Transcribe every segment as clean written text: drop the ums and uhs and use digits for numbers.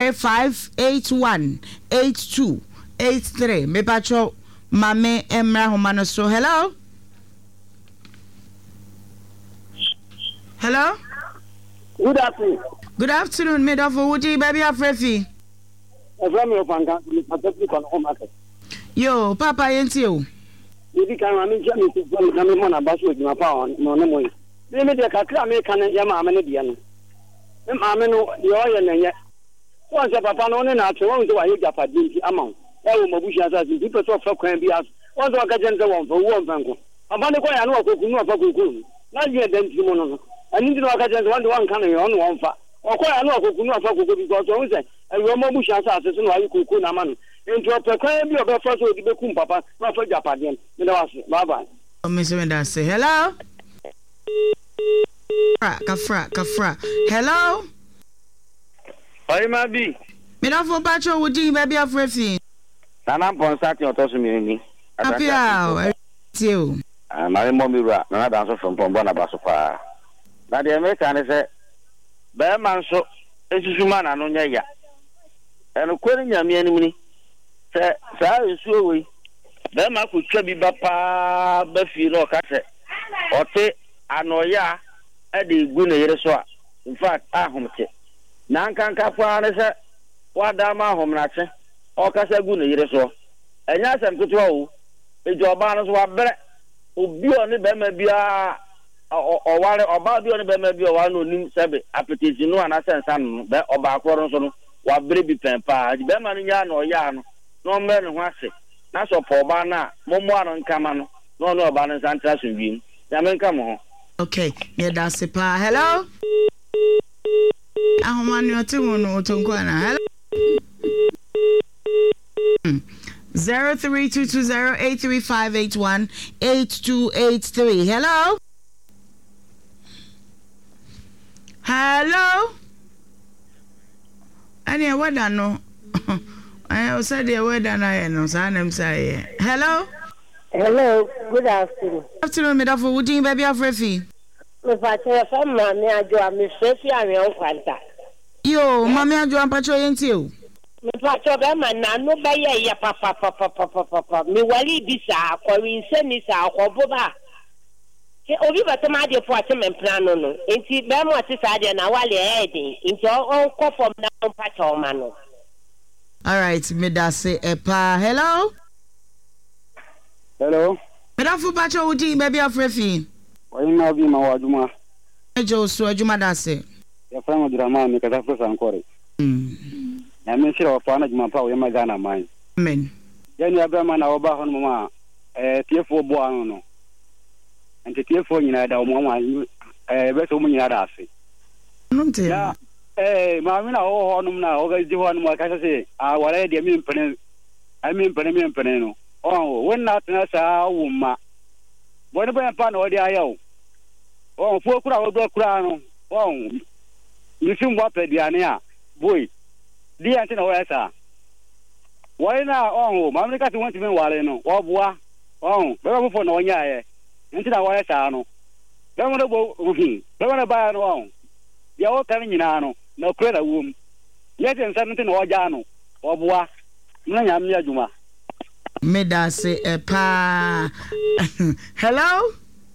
003-581-8283. Me pacho mame emra homano so. Hello? Hello? Good afternoon. Good afternoon, Medofo Wuti, baby Afrefi. Yo, Papa Yentio. You can mean Jamie to go to Mona Basu with my power, Monomoy. They made a cacra make an Yamamanian. Mamano, the oil and yet. Once a papa on and after one to a Japadi among. All Mobusha as you people talk for Crambias. Once a Gajanta one for one banco. Upon the way I know who know about Google. Not yet then Simono. I need to know Gajanta one coming on one fat. Or quite I know who know about Google because I say, and your Mobusha assassin while you could Naman. Into a Crambi of a first with the Becum Papa, not for Japadian. Bye bye. Miss Menda say hello. Kafra. Hello? Oi, Mabi. Me don't for Pacho would you baby of Refi. Nana Ponsati or Tosumi. Happy hour. You. My Momira, another answer from Pombana Basopa. Now the American is a bear man so it's human and on ya. And according to me, enemy, sir, is so we. Bear man could be Bapa, Buffy, or Cassette, or take Anoya. Eddie Gune Yereswa. In fact, I home it. Nankan Kapuan, what Dama home Natse, or Casa Gune Yereswa. And yes, I'm good to all. A job banners were better. Who be on the Bemabia or one about the Bemabia, one who knew Sabi, application, no, and I sent some or Bacoron, or baby pampa, the Beman Yan or Yan, no man who has it. That's all for Bana, Momo and Camano, no banners and trust in you. Yaman come on. Okay, yeah, that's it. Hello? I'm on your two no Hello? 03220835818283. Hello? Hello? Any word I know. I said the word and I know, so I'm saying. Hello? Hello, good afternoon. Good afternoon, Medofo. Would you baby of Refi? Me pacho from Mammy Ajo, Miss Refi and your Fanta. Yo, Mammy Ajo and Pacho Yentio. Me pacho Bama, no by ya papa. Me wali bisa, or we send this out or Boba. Oviva Tomadio for a plano. Inti Bama Tisadia and Awali Eddie, into your own cop from now Pacho Mano. All right, Medase Epa. Hello? Hello. Medafo Pacho Uti, baby of Refi. Why not be my Wajuma? Joe Swajuma Dase. Your friend of Drama, because I first uncored. I mean, sure, of Panama Power, my Ghana mine. Amen. Then you have a man over on Mama, T4 Boano. And the T4 United, Mama, best woman in Adasi. Yeah. Eh, Mamma, oh, no, always do one more, I say, what I mean, I mean, Peneno. Oh, when not a woman. What about Pano, the IO? Oh, 4 crowd, crown. Oh, you soon what the Diana, boy. The Antina, why now? Oh, Mamma got to want to be Waleno, or Bois. Oh, very for no ya, until I was Ano. Don't want to go, don't want to buy a wrong. You're all telling you now, no credit womb. Yet in 17 or Jano, or Bois. Nanya Juma. Medase Epa. Hello?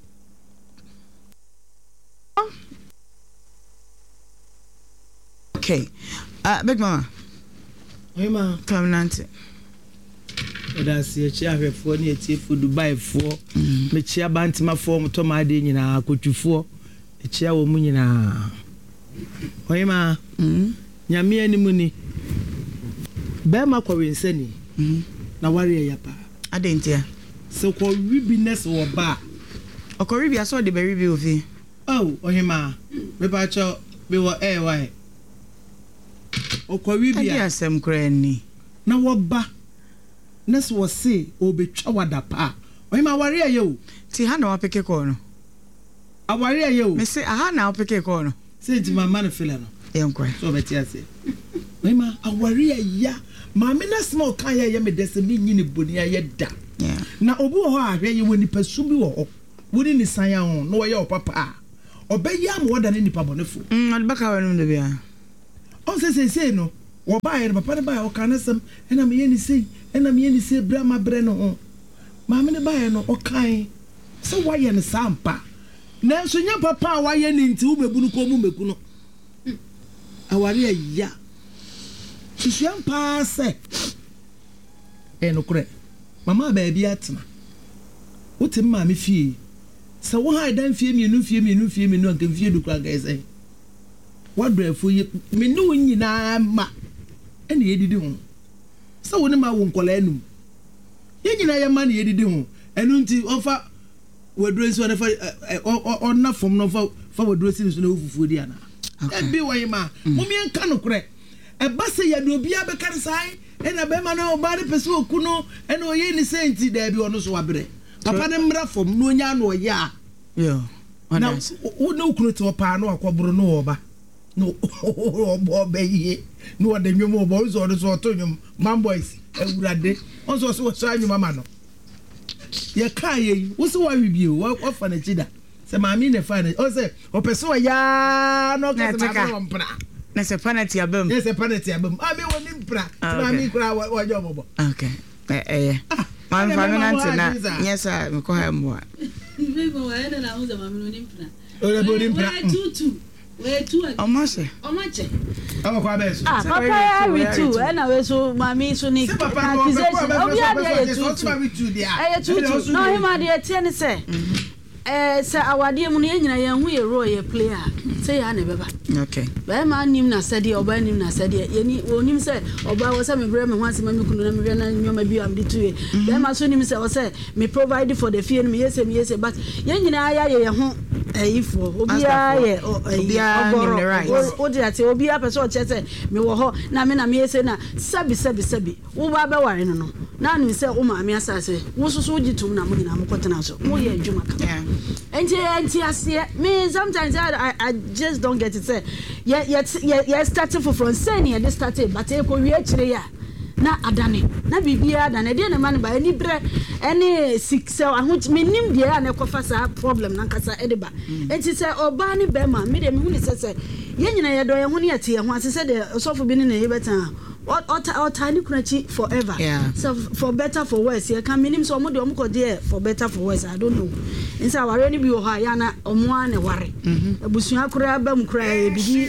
Okay. Big Mama. Hey, ma. From Nancy. That's a chair for near for Dubai for me chair bantima form to my day in a coach for a chair woman in a. Hey, ma. Yami any money. Bema Corin Senny. Na worry yapa. I didn't hear. So called ribiness or bar. O Caribbean saw the berry view of you. Oh, Ohima. Repacho, we were air. O Caribbean, yes, some granny. Na what ba? Ness was say, O be chawada pa. Ohima warrior you. Tihano, I'll pick a corner. I warrior you. Miss say, aha, now pick a corner. Say to my man, Philano. Young cry. So better say. Ohima, I warrior ya. Mammy, na small kaya yame desini ni bunia yeda. Yeah. Na obu ho ahwe ye woni pasubi wo. Woni ni san ya ho no ye opapa. Obeya mo wada ni nipa bonefo. Odbaka wanu de bia. On say no. wo bae no papa ne bae o kana sam ena me yeni sei bra ma bre no ho maame ne bae no o kan se waye ne sampa na so nya papa waye ne nti wo mebu no ko mu meku no aware ya hihia mpa se no kure mama ba bi atena wotem ma me fie se wo ha dan fie mienu anka fie du kura ga ese wadrefo ye me no nyina ma ene yedidi ho se wo ne ma wo nkola anum ye nyina ye ma ne yedidi ho enu nti ofa wadro nso ne fa onna fom no fa wadro si nso na ofufuo di ana bi wo ye ma mo mi enka no kure e ba se ya do bia be kan sai ena be ma na oba de pese oku no ena oye ni senti da bi ono so wabre papa ne mra fom no nya no ya yo na wo no kunu to pa no akobro no oba no obo be ye no wode nwom obo so do so to nwom man boys awurade on so so anwom mama no ye ka ye wo so wa bibio wo fa na chida se maami ne fa na o se o pese wa ya no ka se ma mpra na se penalty abam yes se penalty abam abi woni mpra maami kura wa jo bobo okay man fa no na yes me ko ha mo Bebo wa ena na uza maami woni mpra o boni mpra we tu omache awo kwa beso papa ya we tu ena we so maami so ni accusation obi ade ye tu no him ade tie ni se se awade mu ne nyina ye hu ye role ye player se ya ne beba okay ba ma nim na sade oba nim na sade ye ni onim se oba wo se me bre me ho ase ma me kunu na me hwe na nyoma bi am de tu ye ba ma so nim se wo se me provide for the fee me yese but ye nyina ya ye ho ifo obia ye obia o di ati obia pese o chese me wo ho na me yese na sabi wo ba be ware no na nim se o ma me asase wo so gitum na mo nyina mo kotena so mo ye adwuma ka Anti me sometimes I just don't get it. Say yeah starting from saying they started but e ko wie kire ya na adane na bibia adane de na man ba ani bre any 6 ahoch me nim de ya na kofa sa problem na nkasa edeba enti say oba ni be ma me de me hu ni say ye nyina ye do ye hu ni ate ye hu ase say de osofo bi ni na ye beta or tiny kunachi forever. Yeah. So for better for worse, you can mean so much there for better for worse. I don't know. Inside our any be yana omwane worry. Busuya kura bam cry bidi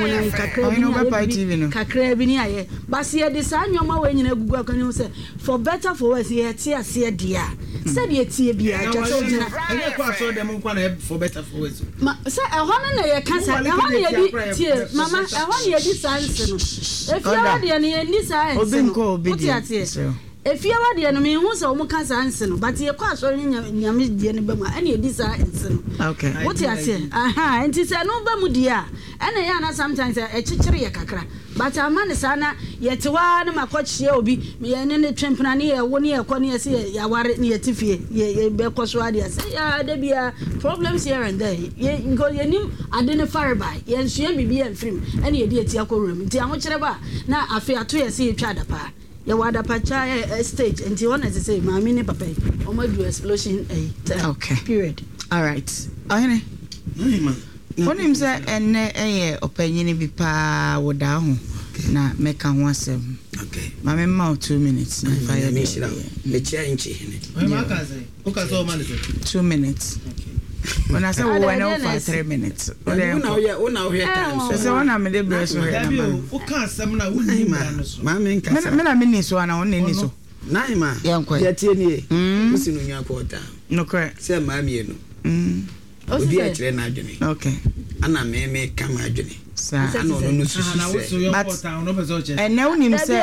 kakra bi ni aye. But see this anyoma when you go can you say for better for worse, ye tia see dear. Said ye tia be I just saw them for better for worse. Say a honor na ye cancer, a honor ye tia mama, a honor ye this answer. If you are ni science obinko obidi if you are the enemy who so mo can science no but you kwa so nyame die ne ba mu ene edi science no okay what you say aha enti say no ba mu dia ene ya na sometimes e chichire ye kakra but amane sana yetewa na makochie obi me ye ne twempena ne ye wo ne ye ko ne ye se ya ware ne ye tifie ye be koso ade say ya da bia problems here and there ye go ye nim ade ne fire by ye nsua bibia mfrim ene ye de atia ko wura nti ahokyere ba na afi ato ye se twa da pa ye wada pa cha stage nti wona se say maami ne papa o ma do explosion okay period all right ahene onim se enne eye opanyini bi pa woda ho na meka ho asem okay mama ma 2 minutes na fire me shira me chia inchi hene o ka so ma 2 minutes okay when I say we went for 3 minutes una o time so when I'm the breast o ka asem na woni ma no so ma me nka me na me ni so na woni ni so naima ya tie ni musinu nya kwota no correct say ma me no obi a kire na adwene okay ana me kama adwene sa ana ono no susu na wo so your portal no be so che and now nim say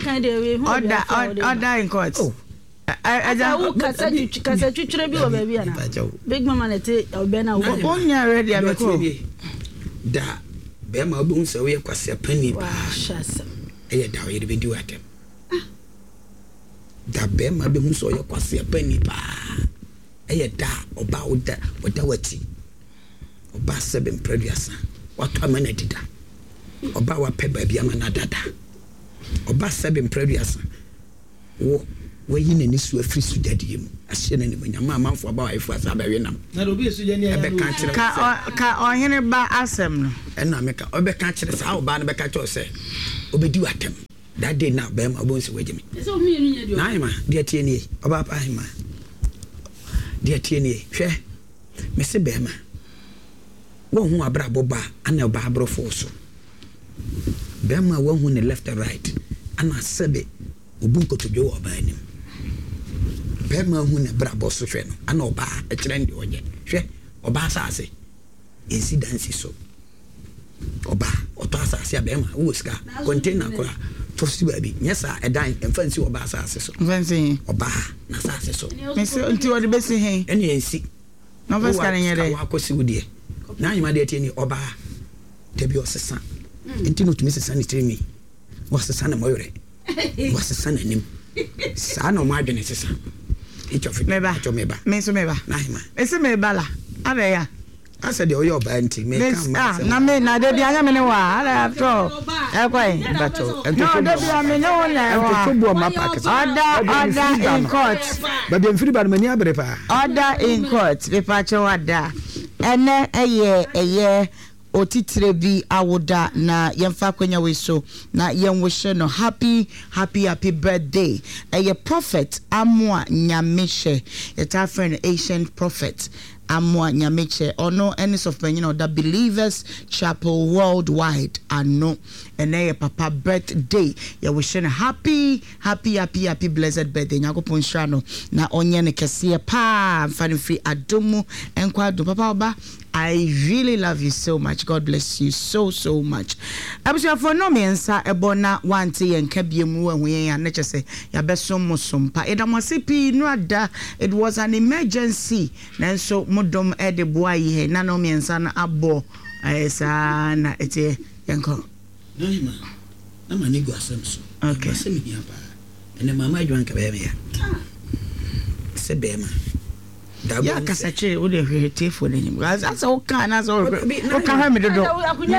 order in court aja wo kasa twitwere bi wo ba bi ana big mama na te obe na wo onya ready ameko da be ma obi unse wo ye kwase pani ba shasa e da wo ye be di watem da be ma be unse wo ye kwase pani ba e da oba oda wati oba sebe mpraduasa watu amana dida oba wa pe ba bi amana dada oba sebe mpraduasa wo wayi n'ani so afiri so dadeɛ mu ahyɛ n'anim nyama amanfo aba wa efu asa abɛwe nam na obi esu gya ni ɛbɛka kyerɛ ka ɔhene ba asɛm no ɛna meka ɔbɛka kyerɛ saa ɔba no bɛka kyerɛ sɛ obɛdi watam that day na bɛma ɔbɛn sɛ wagye me na ayema deɛ tie nie ɔba pa ayema deɛ tie nie hwɛ me se bɛma wɔn ho abrabɔ ba ana ɔba abrɔfo so bɛma wɔn ho ne left and right ana sɛbe obu nkotodwe wɔ ɔba anim bɛma ho ne brabɔ so hwɛ no ana ɔba ɛkyerɛ ndi ɔnyɛ hwɛ ɔba asase ensi dansi so ɔba ɔtɔ asase a bɛma wo sika container kora to si baabi nyɛ saa ɛdan ɛmfa nsi ɔba asase so mfansi ɔba na asase so mesi nti wɔde bɛsi hen ɛne ensi na ɔbɛ sika nyɛ dɛ wakɔsi wo deɛ na anyima deɛ tie ni ɔba dabi ɔsesa nti no tumi sesa ne tirimi wɔsesa na mɔyɔrɛ wɔsesa n'anim saa na ɔmo adwene sesa meba meso meba nahima ese meba la ada ya asa de oyo ba nti me kan ma na me na de bia me ne wa ada after ekwai bato no de bia me ne wona wa to bo ma pack order in court ba bia mfiri ba no mani abere pa order in court be pa che wada ene eye otitire bi awoda na yemfa kwanya we so na yenwehye no happy birthday a prophet amwa nyamehye eta friend ancient prophet amwa nyameche ono enes of penyin that believers chapel worldwide ano ene papa birthday ya wish no happy blessed birthday nyakopon hra no na onye ne kese pa mfani free adomu enkwa do papa oba I really love you so much. God bless you so much. Abusua for no me nsa ebona wante yenka biemu ahu yen ane chese ya beso musumpa. Edamasipi no ada it was an emergency. Nanso modom ede boa yi na no me nsa na abo esa na ete yenko. Nima. Na manigo asem so. Okay. Asem ni apa. Ene mama adwan ka be me ya. Se be ma. Ya kasache o de hwete fo n'enyim that's all kan as all o kan ha me dodo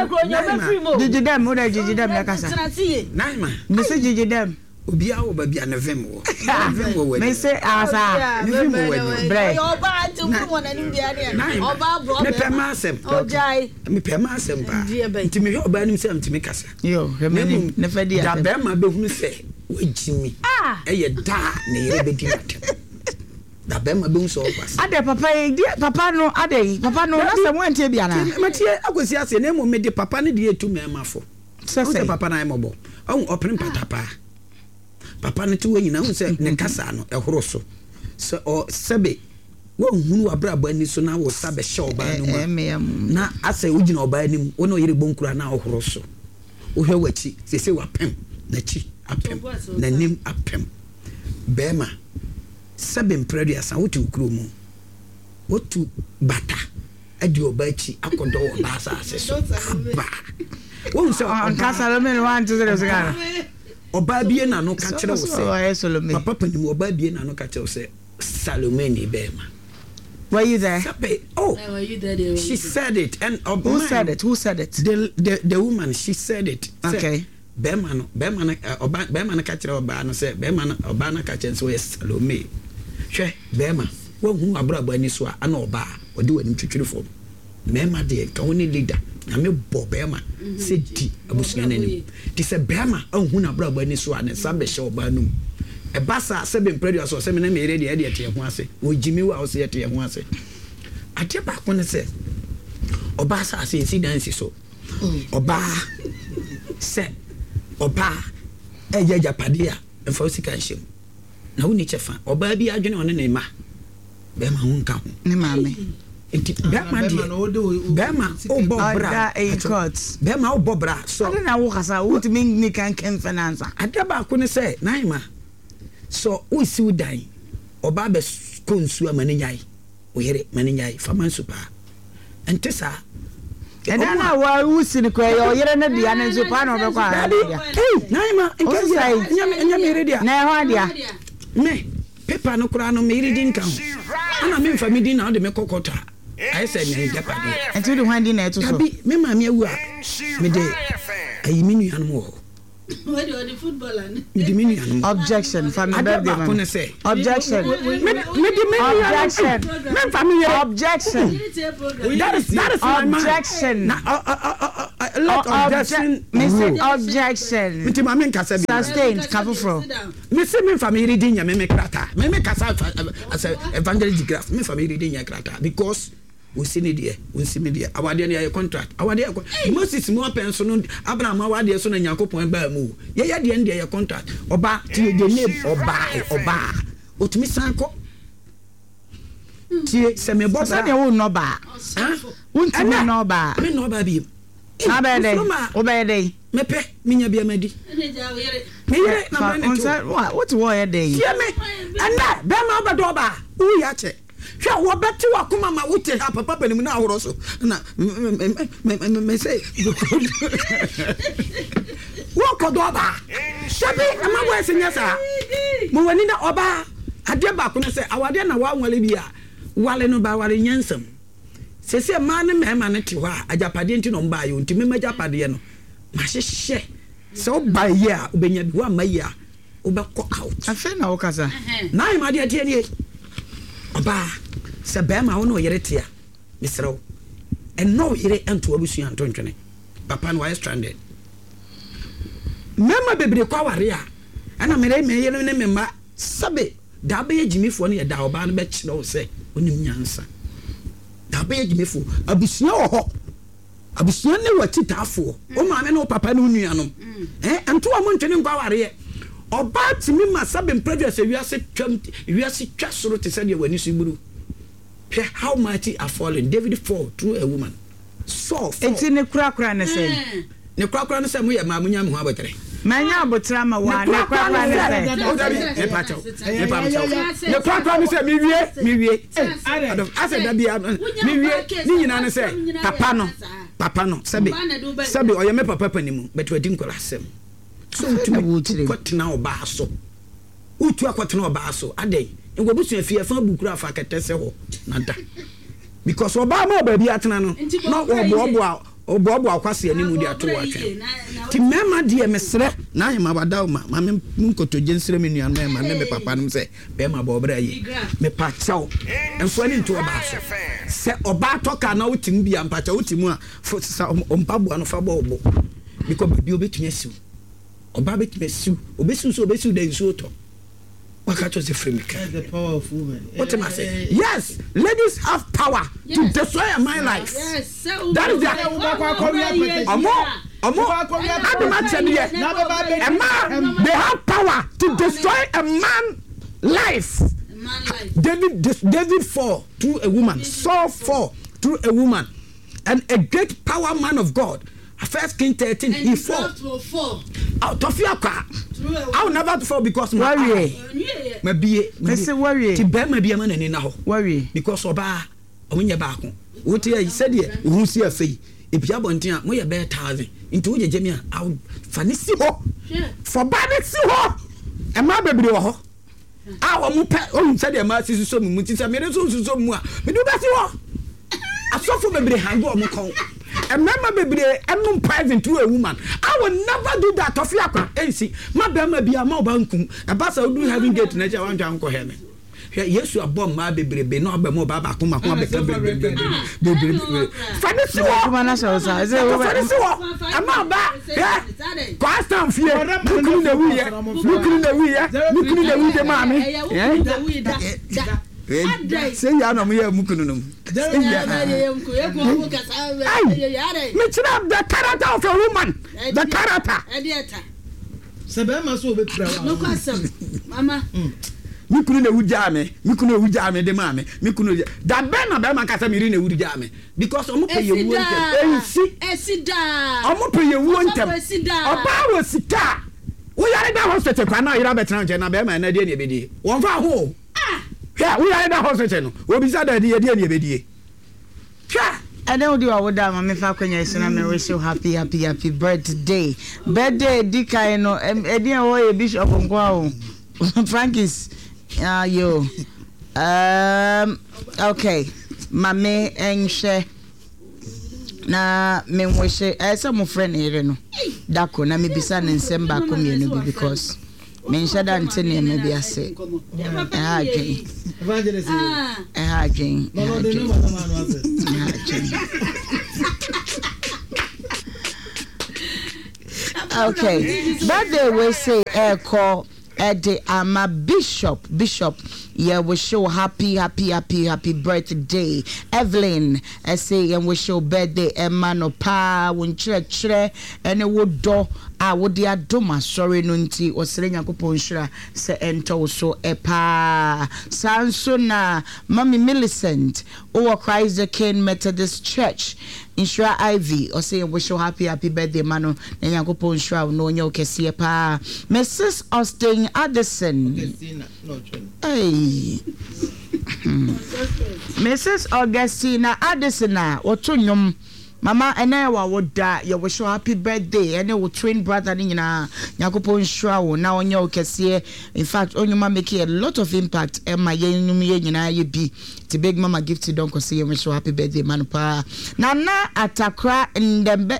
jijidem o de jijidem na kasa naima me se jijidem obi a wo ba bia na vem wo wani me se asa vem wo wani bre oba ati wo na nim bia de oba bro me pema asem ojai me pema asem ba nti me hwe oba nim se mti me kasa yo remeni ne fadi da be ma be hunu se wajimi eye da na yere be di matem da be ma be hu so kwase ade papa no na se wantie bia na matie akosi ase na mo me de papa ne de etu me mafo se papa na emobo on opren patapa papa ne tu nyina hu se ne kasa no ehoro so o sebe wo hunu abrabo ani so na wo sabe hye oba no mu na ase ugina oba ani mu wo no yere bonkura na ohoro so wo hwe wachi sese wapem na chi apem na nim apem bema sebe mpredi asa wotu ukromu wotu bata adi obachi akodo oba asa so ba won se anka Salome 1 2 3 oba bie na no ka kire wo se papa panim oba bie na no ka kire wo se Salome ni bema. Were you there? Oh, were you there? She said it, and who said it? The woman. She said it. Okay. Bema na ka kire oba no se bema na oba na ka kire so Salome. Hwe bema wo hu abrabo ani so ana oba odi wani twetwere fo mema de ka woni leader na me bo bema se di abusunya nanim ti se bema hu na abrabo ani so ana sa be hye oba num e basa se be mpredi so se me na me ready e de te ho ase wo jimi wa o se te ho ase ade ba ko ne se oba sa se incident so oba se oba e ya japade a e fa osika nhyem na woni chefa oba bi adwene one ne ma be ma ho nka ho ne maame enti be ma o bobra in court be ma o bobra so ade na wo kasa wo timi ni kan finance ade ba ko ne se nan ma so wo si udan oba be konsu amane nyai o yere mane nyai faman super enti sa eda na wa wusi ni ko yo yere na dia na nso pa na obe kwa nan ma nka nya me redia na ho dia me paper no kura no me reading kan ana me mfa din na o de me kokota I said nya japade enti do hwan din na eto so abi me ma me awu a me de ayi minu anu ho Objection. Family birthday. Objection. Objection. That is my objection. Objection. Sustained. Kapufro. Me say me family reading ya me krata. Me kasa as evangelist graph. Me family reading ya krata because we see me there. Awade na your contract. Awade Moses mo penso no Abraham awade so na Yakobon ba mu. Ye de en your contract. Oba tie the name oba. Otumi sanko. Tie se me bo sa de wo no ba. Untimi no ba. Me no ba bi. Na be dey. Obey Mepe minya bia madi. Me yere na me to. What war dey? Tie me. Ana be ma obedo ba. Wo ya che. Hwa wo beti wakoma ma wote ha papa panim na ahoro so na me say wo kodo ba shabi ama wo esinya sa mo wani na oba ade ba ko no say awade na wa nwale bia wale no ba wale nyansam sese ma ne mema ne te hɔ a ajapade nti no mba yo nti mema ajapade no ma hyehye so ba ye a obenya bi wa ma ye a obekɔ out afa na wo kasa na ima de tie nie oba se bema wo no yere tia misrew and no yere ento abusu antontwene papa no why stranded mema bebre kwa ware a ana mere me yere ne mema sabe da be yimifo no ye da oba no be kire wo se onim nyansa da be yimifo abusu wo ho abusu ne wati tafo o ma me no papa no nuanom ento wo ntwene kwa ware oba timi masabe previous wiase twa soro te se de wani so gburu how mighty are fallen. David fall through a woman. So it's in the crack ne say ne krakra no say mo ye ma munya me ho abotre manya abotra ma wa ne krakra ne say o dabi e pacho ne krakra no say mi wie ase da bia mi wie ni nyina ne say papa no sabe o ye me papa panimu but wadi nkola asem so utu kwatena oba so utu akwatena oba so adai ngo busu afia fa bukura fa ketese ho nada because oba ma oba bi atena no no obo akwase ani mu di ato atwa ti mema die mesre na ayema badaw ma me nkoto jensre me nuan ma me papa no se be ma bo bra yi me pa chaw enso ani nto oba so se oba toka na wutim bia mpacha wutimu a ompabo no fa bo obo because bi obetumi asiw oba betumi asiw obesiw da nsuo to waka to the frame the power of women. What am I saying? Yes, ladies have power to destroy my life. Yes, so that is that. They have power to destroy a man's life. David fall through a woman. Saul fall through a woman, and a great power man of God. 1 Kings 13, he fall. Out of your car. I will never fall because my maybe worry. Maybe a man in now worry because oba when you're back. What he said here, who see a fee. If you have one thing, we are better 1,000 into your Jamia. I'll fancy for bad. And my baby, our mupa said your master is so much. I made so more. We do that. I saw for baby hand go on. And remember, baby, I'm not present to a woman. I will never do that. Of your see, my baby be a more bankum. A bus I do having get nature one to Uncle Henry. Yes, you are born, my baby, not be more baba, come on, baby. Fancy I'm not back. Quite time for you. Look in the way, look in the mammy. Say ya no me mukununum. Meet up the character of a woman. The character. Sebema so be kura. No question. Mama. Mikunu na wuja me de mame. Mikunu da be na be man kasa miri na wuja me because omo pe ye wu ntem. Esida. Omo pe ye wu ntem. Oba wo sika. Wo yare da hospital kwa na yira betra nche na be man na de ne be di. Won fa ho. Yeah, we are in the hospital. We be sad that the idea be die. I don't do our dama me fa kwanya so na me wish you happy birthday. Birthday dika no e o bishop nkwa o. Frankis yo. Okay. Mame enhwe na me nhwehye ese mo friend ere no dako na me bisa ne nsem ba ko mienu bi because me nshada nte ne me bi ase okay but they will say call Eddie ama bishop yeah we show happy birthday Evelyn I say and we show birthday Emma pa won chere ene wo do a wo dia doma sorry no nti osere Yakopon hira se ento so epa sanso na Mommy Millicent o Christ the King Methodist Church Inshra Ivy or say we show happy birthday mano na Yakopon hira no nya okese pa Mrs. Austin Addison hey Mrs. Augustina Addison oto nyom Mama ene wa woda ye wish you happy birthday ene wo twin brother ni nyina Yakopon hira wo na onya okese in fact onyuma make a lot of impact ema ye nyum ye nyina ye bi the big mama gift don't say you wish you happy birthday man pa Nana Atakra ndembe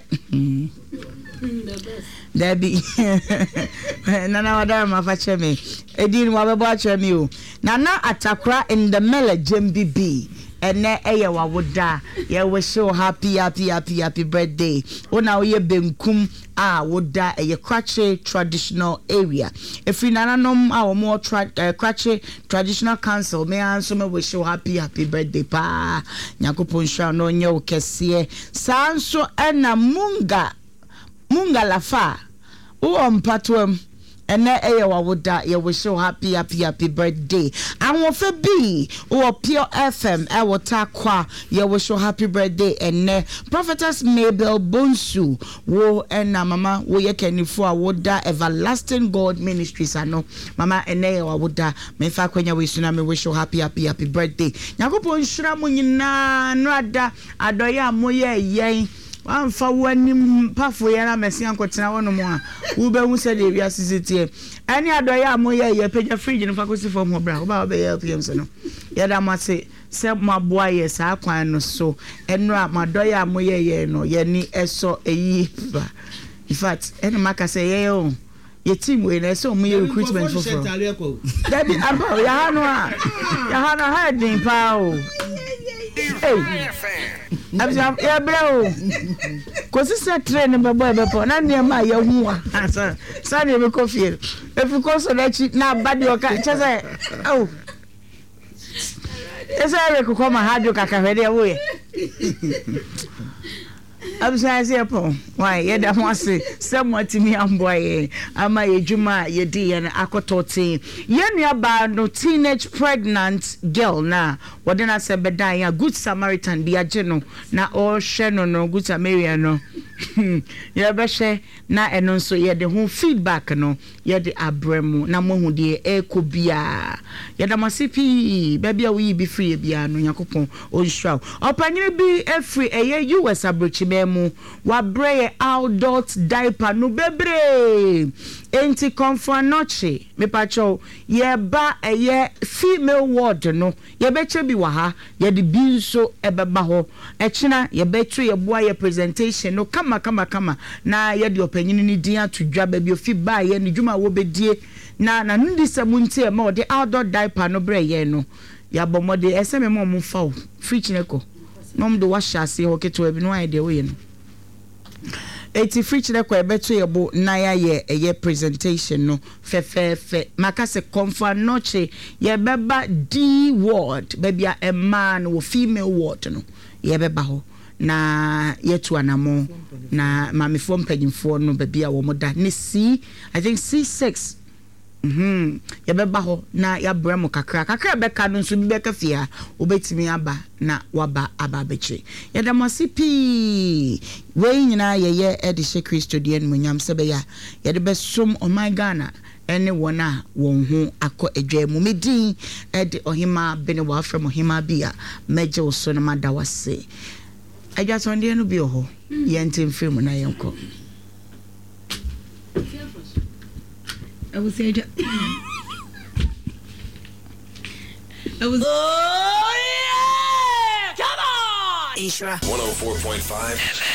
Debbie Nana wada ma fa cheme edin wa bebo a cheme o Nana Atakra in the mele JMBB ene eye wa woda ye wish you happy birthday ona wo ye benkum a woda eye Krache traditional area if you nananom a wo mo Krache traditional council me anso me wish you happy birthday pa Yakopon hira no nye okese sanso ena munga lafa o mpatwam ene eye wa woda ye wish you happy birthday anwofa bi o Pure FM e wota kwa ye wish you happy birthday ene Prophetess Mabel Bonsu wo ena mama wo ye kanifo a woda Everlasting God Ministries ano mama ene ye wa woda me fa kwanya we suna me wish you happy birthday Yakopon hira mo nyina no ada adoye amoye yen wan fa wani pafo yana mesi ankotena wono mo a wo be hu se de bia sisitie ani adoye amoye ye pagya fridge no fa kosi fom ho bra wo ba be help yem so no ye da ma se maboa ye sa kwan no so enra madoye amoye ye no ye ni eso eyi ba in fact eni maka se ye o ye team we na so mo ye recruitment for that be aba ya hanu ha din pa o hey abja ya bro kosi se train be boy be po na ne ma ya hu a sa ne be kofie if you so na chi na badi o ka chese oh esa re ko ma hajo kaka hwede wo ye abja se po why ye da mo ase semwatimi amboye ama ye juma ye di ye akototin ye nua ba no teenage pregnant girl na wodena se bedan ya Good Samaritan bi age no na o hwe no Good Samaritan no ye be hwe na eno nso ye de ho feedback no ye de abremu na mohu de ekobia ye da masipi bebia wi bi free bia no Yakopon o hwa opanyere bi efri eye US abrochi mu wa breye adult diaper no bebre enti comfort noche me pacho ye ba eye female ward no ye beche bi wa ha ye de bi nso ebeba ho echina ye betu ye boa ye presentation no kama na ye de opanyini ni din atodwa ba bi ofi ba ye ni dwuma wo bedie na nundi samunti e ma de adult diaper no breye no ya bomode eseme mo fa o free chineko nom do washase ho keto bi no ai de we no eti free chineko e beto ye bo na ya ye presentation no fe makase comfort noche ye beba D ward bebia a man or female ward no ye beba ho na yetu anamo na mamefo mpanyimfo no bebia wo moda ne C I think C6 ya beba ho na ya bremo kakra beka no nso bi beka fia obetimi aba na waba aba beche ya da masipi we nyina ye ede she Kristo de en munyam sebe ya de besom o my Ghana ene wona won ho akọ adwamu medin ede ohima bene wa from ohima bia meje wo so na madawase ajasonde no bi ho ye ntem film na yenko I was saying, oh yeah! Come on! Insura 104.5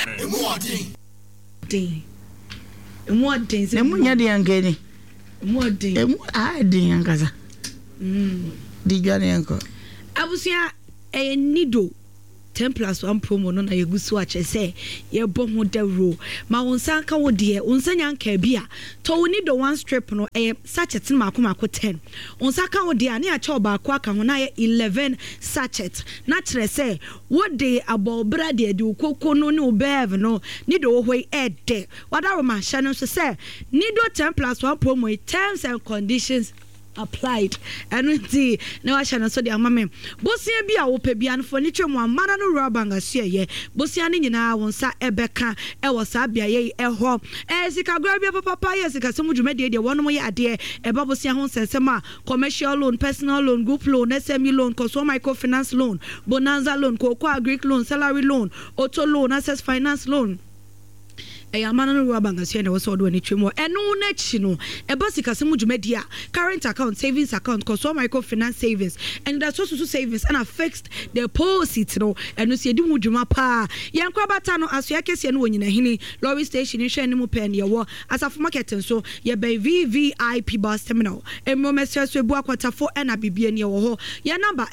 Ding. What things? Emunya de angeni. What ding? I ding angaza. Di jani yanko. Abusia nido 10+1 promo no na yegusu ache say ye bom ho dawro ma wonsan ka wo de wonsanya nka bia to ni do one strip no sachet na mako 10 wonsan ka wo de ani ache obaako aka ho na 11 sachet na kire say wo de abobra de ukoko no ne obev no ni do hoi ede wada ma hye no so say ni do 10+1 promo terms and conditions applied and the no ashana so the amame bosia bia wo pebia no for ni twemu amana no rubanga ye bosia ni nyina won sa ebeka e wo sa bia ye ho sika grabia papa ye sika somu dwumade de wono ye ade e ba bosia ho sensema commercial loan, personal loan, group loan, SME loan, consumer microfinance loan, bonanza loan, cocoa agric loan, salary loan, auto loan, access finance loan. Amana no rubanga na wo so do ani twemo eno na chi no e ba sika semu dwumadia current account, savings account, consumer microfinance savings and that's also savings and a fixed deposit no eno se di mu dwuma pa yankwa bata no aso yakese no wonyina hini lorry station hwe ne mu pen ye wo asafo market so ye be VVIP bus terminal emo message so ebu akwatafo na bibie ne wo ho ye number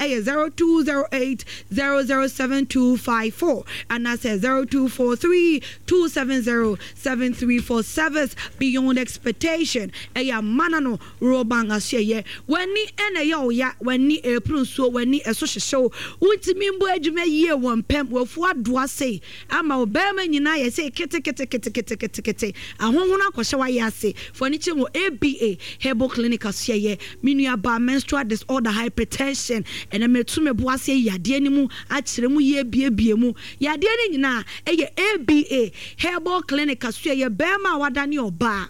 0208007254 and I say 0243270734 beyond expectation manano robanga sheye wani ene ya wani epru so wani eso hyehyew untimi mbo adwuma yie won pem wafu adoa sei ama obema nyina ye sei kete ahonhona akohye wa ye ase foni chimo ABA Herbal Clinic sheye minua ba menstrual disorder hypertension ene metume bo ase yade animu akire mu ye biebie mu yade ni nyina ABA Herbal Clinic ye bema wadani oba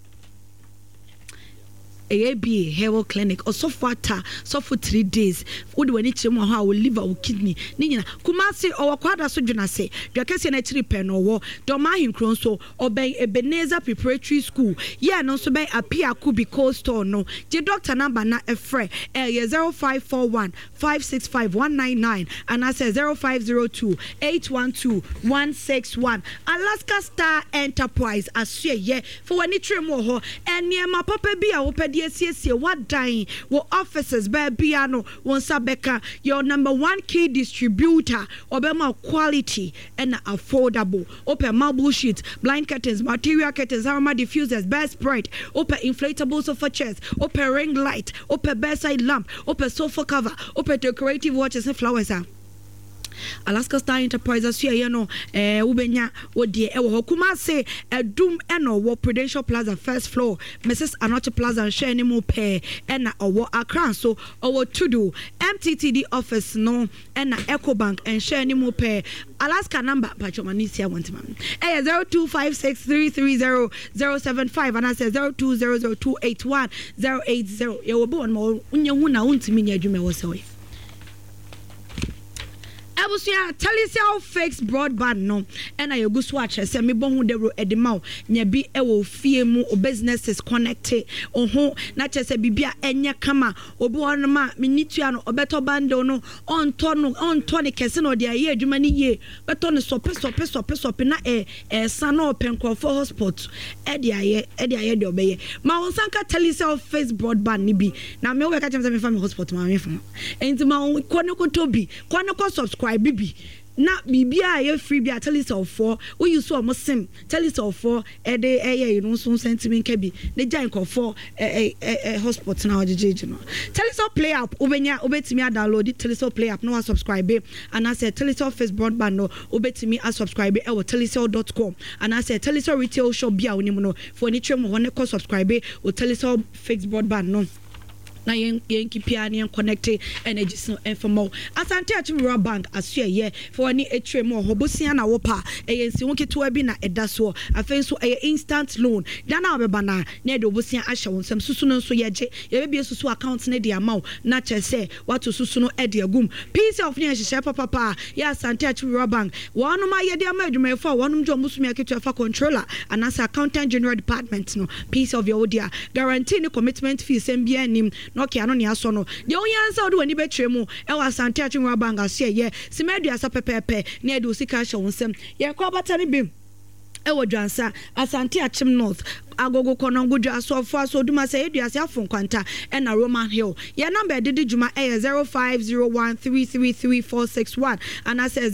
ABA Herbal Clinic or so for 3 days would when it's how will liver or kidney nina kumasi or kwada so juna say dwakese na chiri pen or doma hinkron so obey Ebenezer Preparatory School yeah no so be apia kubi cold store no the doctor number na efre 0541 565199 and I say 0502 812 Alaska Star Enterprise asye ye for when it's ho and near my papa be a open yes what dying wo offices babiano won sabeka your number 1 key distributor obema quality and affordable open marble sheets, blind curtains, material curtains, armor diffusers, bed spread, open inflatable sofa chairs, open ring light, open bedside lamp, open sofa cover, open decorative watches and flowers. Alaska Star Enterprises here no ubenya wodie e wo Kumase edum eno wo Prudential Plaza first floor Mrs. Anoche Plaza share ni mu pe ena owo Accra so owo Tudu MTTD office no ena Ecobank and share ni mu pe Alaska number pachomanisia wantima 0256330075 and I say 0200281080 ye wo bo no unyehu na untimi nya adwuma wo se Abusia Telcel fixed broadband no and I go swatch say me bon hu de edema nya bi e wo fie mu o businesses connected oho na che say bibia enye kama obi won ma minitua no obeto bando no onto ne kese no de aye adwuma ni ye beto ne sope na sa no penkrofo hotspot e de aye de obeye ma won sanka Telcel fixed broadband ni bi na me we ka chem say me fa me hotspot ma me fa enti ma kono ko tobi kono ko subscribe bibi na bibia ye free bia Telcel 4 we use so sim Telcel 4 you know so sentiment ka bi ne jan ko 4 hotspot na ojeje no Telcel play app obenya obetimi download Telcel play app no subscribe and I say Telcel first broadband no obetimi subscribe e wo telcel.com and I say Telcel retail shop bia onim no for ni twem ho ne ko subscribe o Telcel fixed broadband no na yen kipia ne connect energy so informal asante achimura bank asue ye for ni etremo hobosia na wopa eyensi wonketo abi na edaso afenso instant loan dana obeba na de obosia ahye wonsam susu no so yeje ye be susu account ne de amaw na chese wato susu no ede agum piece of ne hye papa ya asante achimura bank wonu ma ye de amadwuma fa wonu jo musumi aketu fa controller anasa accountant general department no piece of your odia guarantee ni commitment fees mbia nim na okay ano ne aso no de onyansa wo de wani betire mu e wa Asante Achimwa Banga se ye simadu asa pepepe na e de osika hye wo nsem ye kwa bata ne bim ewo dwansa Asante Achim North agogo konongo dwa so fo so duma say eduase afon kwanta e na Roman Hill your number didi juma e 0501333461 and I say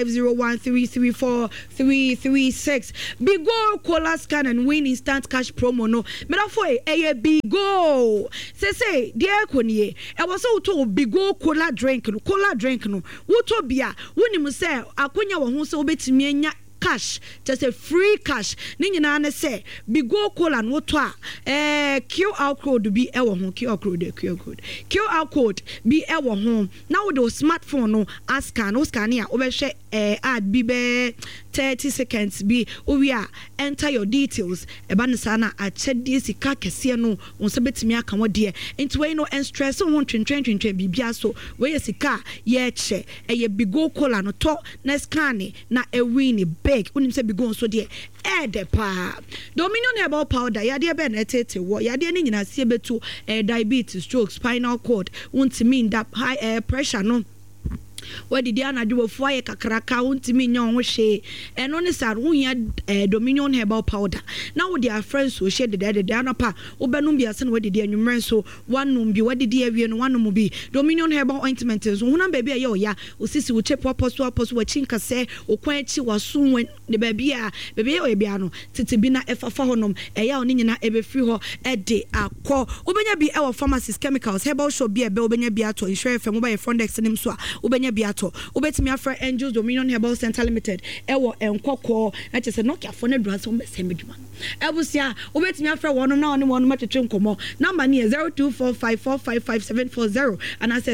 0501334336 Bigo Cola Scan and win instant cash promo no medafo e Bigo say dear konie e was so to Bigo cola drink no woto bia wonim say akonya wo ho so betimi anya cash just a free cash ni nyina na say Bigo Cola no to a QR code bi e wo ho QR code bi e wo ho na wo do smartphone no scan ya wo be hwe ad bi be 30 seconds bi we are enter your details e ba nsa na a chede sika kese no won se betimi aka wo de enti we no en stress won twentwen bibia so we sika ye che ye Bigo Cola no to na scan na e win big unim se Bigo so de pa Dominion Herbal Powder yade be na tete wo yade ni nyina se betu diabetes, stroke, spinal cord untimi that high pressure no where did Diana do a fire kakraka untimi nyon wo hwe eno ne sa runya Dominion Herbal Powder now with their friends so share the Diana pa obenum bia se no where did anwumren so wanum bi where did awie no wanum bi Dominion Herbal ointment so huna baby aye oya osisi wo chepo aposo wo chinka se okwan chi waso ne baby a baby oye bia no tete bi na efafa honom eya oni nyina ebe free ho ede akọ obenya bi e wo pharmacies chemicals herbal shop bi ebe obenya bi ato insure fm mobile Frontex nim so a obenya biato obetimi afra Angels Dominion Herbal Center Limited ewo enkoko na chese Nokia for ne dura so mbese meduma ebusia obetimi afra wono na one wono matwetwe nkomo number ni 0245455740 and I say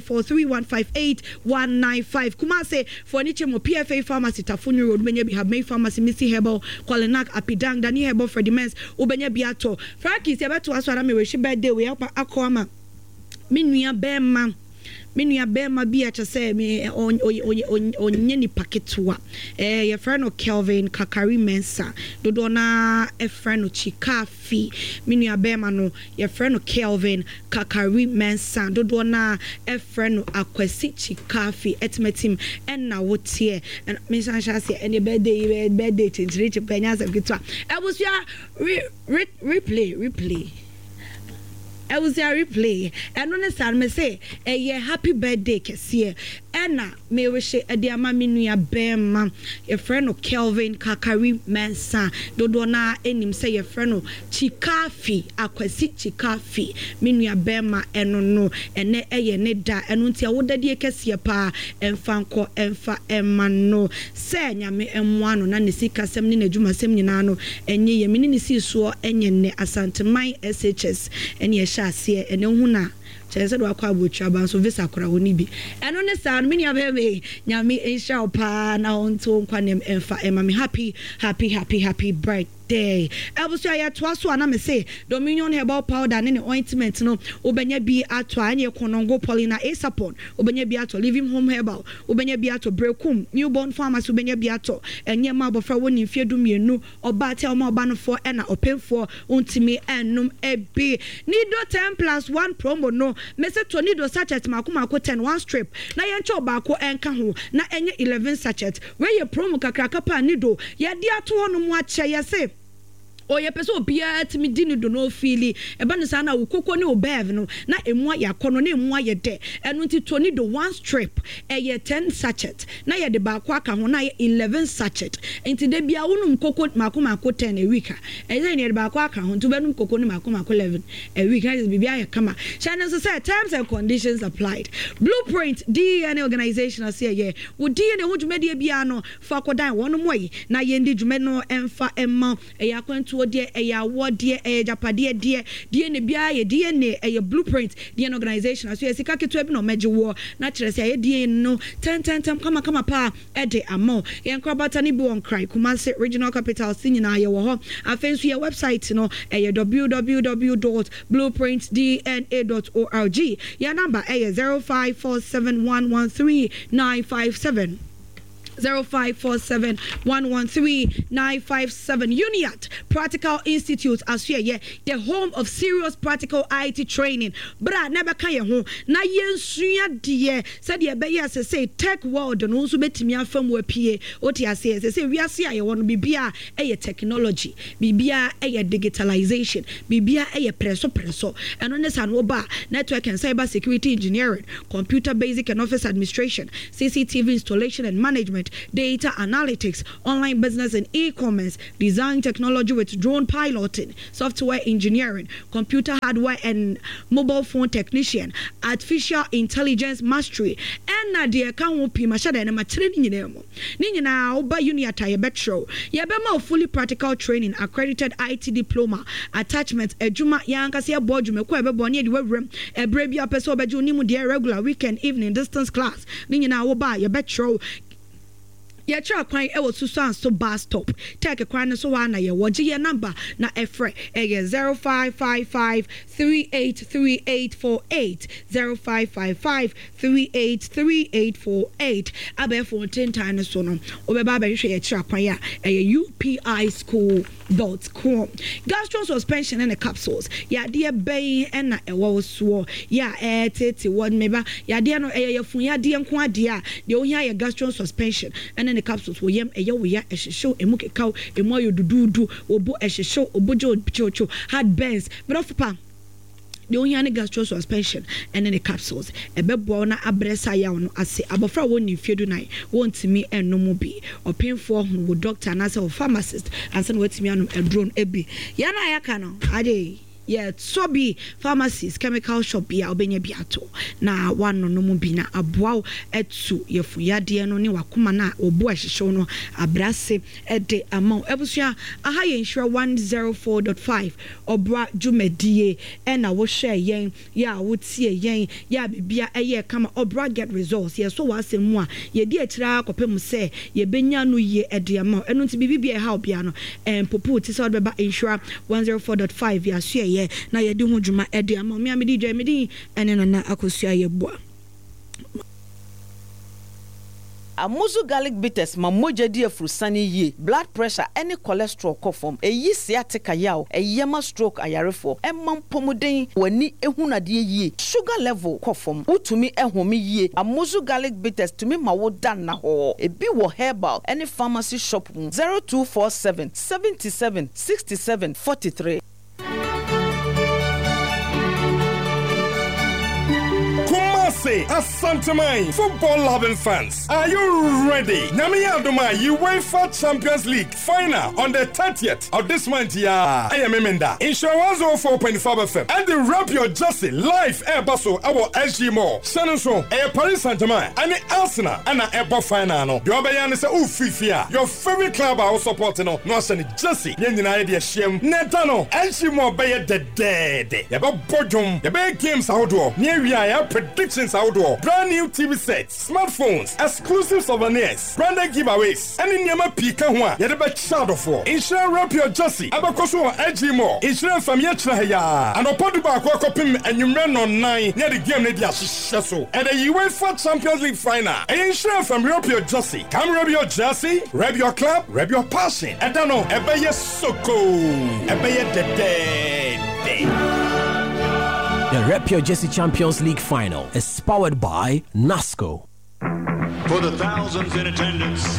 0543158195 kuma say for niche mo PFA Pharmacy Tafuni Road benya bi have May Pharmacy Missy Herbal Kwalenak Apidang Dani Herbal for Demens obenya biato Frankie se beto aso ara me we birthday we akoma minua bema bi a chese me onye ni paketwa your friend o Kelvin Kakari Mensa dodo na e friend o Chikafi minua bema no your friend o Kelvin Kakari Mensa dodo na e friend o Akwesi Chikafi etmetim enna wotie and me san sha say any birthday tintrich penya se gitwa ebusua replay I was a replay and on a sad me say a happy birthday kesiye ena me wish e dia ma minua bema your friend o Kelvin Kakari Mensa dodo na enim say your friend o Chikafi Akwesi Chikafi minua bema eno no ene eye ne da eno ntia wodade kesiye pa emfanko emfa emano se nyame emwano na ne sika sem ne adwuma sem nyina no enye ye mini ne si so enye ne Asanteman SHS ene ase ene hu na chese do akwa abotwa ban so visa kora honi bi eno ne sa me nia be nyame insha pa na onto nkwa nem emfa ema me happy birthday ebuso ya to aso ana me say Dominion Herbal Powder ne ointment no obenya bi ato anye konongo Paulina Asapon obenya bi ato Living Home Herbal obenya bi ato Brekum Newborn Pharmacy obenya bi ato enye ma bofra woni mfiedu mienu oba tel ma oba no for ena opemfo ontimi enum ebi nido 10+1 promo no mese to nido sachet makomako 10 one strip na yenche obako enka ho na enye 11 sachet we ye promo kakraka pa nido ye dia to hono mu ache ye se oye peso obia timi dini do no fili eba no sana wo kokko ne obev no na emu ya kono na emu ya de enu nti to ni do one strip ye 10 sachet na ye de ba kwa aka ho na ye 11 sachet nti de bia wonum kokko makomako 10 a week ye ne de ba kwa aka ho nti benum kokko ne makomako 11 a week na bibia ya kama channel so say terms and conditions applied. Blueprint DNA organization as ye wo DNA ho dwumade bia no fa kodan wonum yi na ye ndi dwume no emfa emma ya kwantu de eya wode eya japade de ne bia ye DNA eya Blueprint DNA organization so yesika keto bi no meje wo na kire se ye DNA no 10 kama pa e de amo ye nkrabata ni bi won cry Kumasi regional capital sinyina ye wo ho afenso ye website no eya www.blueprintdna.org ya number eya 0547113957 0547 113 957. UNIAT Practical Institute as the home of serious practical IT training. Bra never can ye home. Na yen suya die said ye be say tech world no so betimi afam we pie oti ase say we ase aye won bibia eye technology bibia eye digitalization bibia eye preso and on this and oba network and cyber security engineering, computer basic and office administration, CCTV installation and management, data analytics, online business and e-commerce, design technology with drone piloting, software engineering, computer hardware and mobile phone technician, artificial intelligence mastery, and Nadia Kamupi Mashada and Matrini Nemo. Nina Oba Uniata Yebetro, Yabema fully practical training, accredited IT diploma, attachments, Ejuma Yankasia Bojume, Kwebe Bonnie, Webram, a Brebia Peso Bejunimu, dear regular weekend evening distance class. Nina Oba Yebetro. Yatra kwan e wo susan so bus stop take kwan so wa na ye woje ye number na efre e 0555 383848 0555 383848 abefo 10 time so no obeba ba hwe ye kira kwan ya e upischool.com. Gastro suspension and the capsules ya de bay and na e wo so ya tete won meba ya de no e ye fun ya de nko ade a de o hia ye gastro suspension and the capsules wo yem eya wo ya ehyehyw emukekaw emoyo dududu obo ehyehyw obojo chocho hard burns brofopa the only gastro suspension and then the capsules ebebo na abresa ya no ase abofra woni fiedu nai won't me and no mo bi or painful wo doctor na say pharmacist and say wetimi anu drone ebi ya na ya ka no ade yeah, so be pharmacies, chemical shop ya obenya biato na one no mo bi na aboa etu yefu ya de no ne wakoma na obo ahyehyw no abrase ede amount ebusua aha ye insure 104.5 obra jumedie na wo share yen ya wo tie yen ya bibia eye kama obra get results ye so wasemu a ye di akira kopem se ye benya no ye ede amount eno nti bibia ha obia no popo ti so beba insure 104.5 ya so ye na yedi ho dwuma ede ama me amedi dwa medi ene na akosua ye boa Amuzu garlic bitters ma moja di afrusani ye blood pressure any cholesterol kofom eyi sciatica yaw eyema stroke ayarefo emam pomuden wani ehunade ye sugar level kofom utumi ehome ye Amuzu garlic bitters tumi ma wo dan na ho ebi wo herbal any pharmacy shop 0247 77 67 43. Asantamai, football-loving fans, are you ready? Namiyaduma UEFA Champions League final on the 30th of this month. I am Emenda. Insure 104.5 FM and the Rap Your Jersey live air basso our SG Mall. Sanonso, Paris Saint-Germain, and Arsenal, and Air final. The Obayan is a Ufifia. Your favorite club are supporting no Sani Jersey. Yendina idea Shem Netano, SG Mall Bayer the dead. Yaba Bodum, Yaba games outdoor. Near we are predictions outdoor, brand new TV sets, smartphones, exclusive souvenirs, branded giveaways, and in Yama Pika Hua, Yadaba Shadow for. Insure Rap Your Jersey, Abakoso Edgy More, Insure from Yetraya, and Opoduba Kwakopim, and you ran on 9 near the game Nadia Shasso, and the UEFA Champions League final. Insure from Rap Your Jersey, come Rap Your Jersey, Rap Your Club, Rap Your Passion, and I know, Ebeye Soko, Ebeye the dead. The Rap Your Jersey Champions League final is powered by NASCO. For the thousands in attendance